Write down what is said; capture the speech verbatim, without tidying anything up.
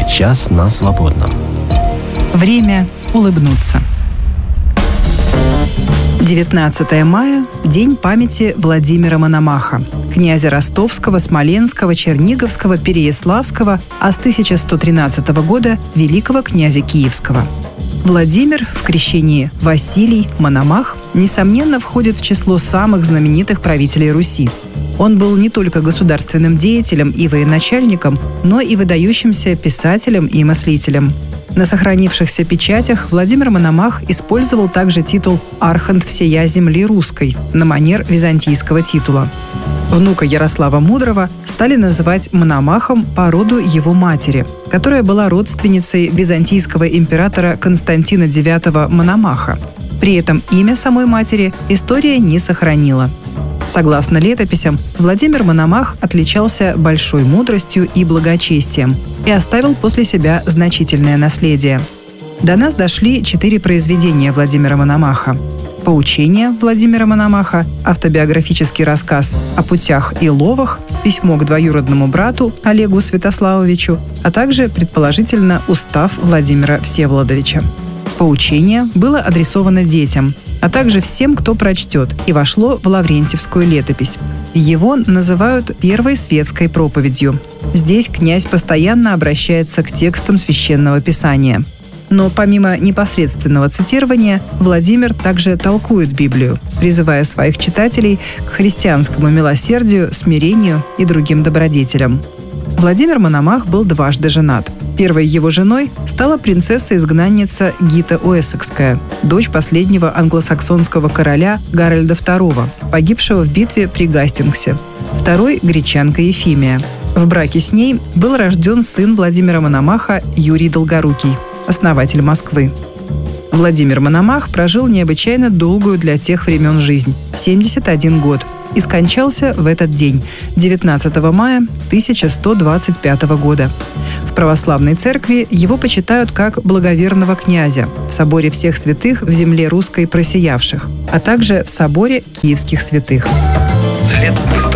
Час на свободном. Время улыбнуться. девятнадцатое мая – День памяти Владимира Мономаха, князя Ростовского, Смоленского, Черниговского, Переяславского, а с тысяча сто тринадцатого года – великого князя Киевского. Владимир, в крещении Василий Мономах, несомненно, входит в число самых знаменитых правителей Руси. Он был не только государственным деятелем и военачальником, но и выдающимся писателем и мыслителем. На сохранившихся печатях Владимир Мономах использовал также титул «Архонт всея земли русской» на манер византийского титула. Внука Ярослава Мудрого стали называть Мономахом по роду его матери, которая была родственницей византийского императора Константина девятого Мономаха. При этом имя самой матери история не сохранила. Согласно летописям, Владимир Мономах отличался большой мудростью и благочестием и оставил после себя значительное наследие. До нас дошли четыре произведения Владимира Мономаха: «Поучение» Владимира Мономаха, автобиографический рассказ о путях и ловах, письмо к двоюродному брату Олегу Святославовичу, а также, предположительно, устав Владимира Всеволодовича. «Поучение» было адресовано детям, а также всем, кто прочтет, и вошло в Лаврентьевскую летопись. Его называют первой светской проповедью. Здесь князь постоянно обращается к текстам Священного Писания. Но помимо непосредственного цитирования, Владимир также толкует Библию, призывая своих читателей к христианскому милосердию, смирению и другим добродетелям. Владимир Мономах был дважды женат. Первой его женой стала принцесса-изгнанница Гита Уэссекская, дочь последнего англосаксонского короля Гарольда второго, погибшего в битве при Гастингсе. Второй – гречанка Ефимия. В браке с ней был рожден сын Владимира Мономаха Юрий Долгорукий, основатель Москвы. Владимир Мономах прожил необычайно долгую для тех времен жизнь – семьдесят один год, и скончался в этот день, девятнадцатого мая тысяча сто двадцать пятого года. В православной церкви его почитают как благоверного князя в соборе всех святых в земле русской просиявших, а также в соборе киевских святых. След в истории.